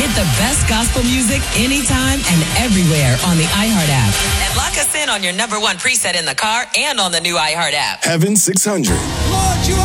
Get the best gospel music anytime and everywhere on the iHeart app. And lock us in on your number one preset in the car and on the new iHeart app. Heaven 600.